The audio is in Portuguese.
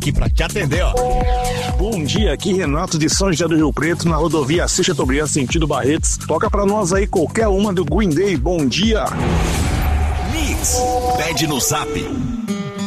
aqui pra te atender, ó. Bom dia, aqui Renato de São José do Rio Preto, na rodovia Assis Chateaubriand, sentido Barretos. Toca pra nós aí qualquer uma do Green Day. Bom dia. Mix, pede no Zap